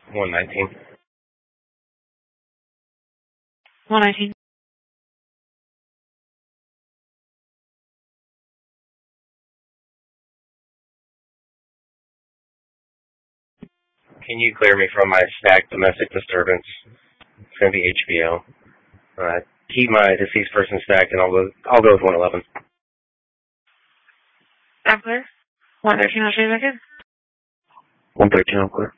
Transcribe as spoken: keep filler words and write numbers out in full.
one nineteen. one nineteen. Can you clear me from my stacked domestic disturbance? It's going to be H B O. Uh, keep my deceased person stacked, and I'll go, I'll go with one eleven. I'm clear. one thirteen, I'll show you back in. one thirteen, I'm clear.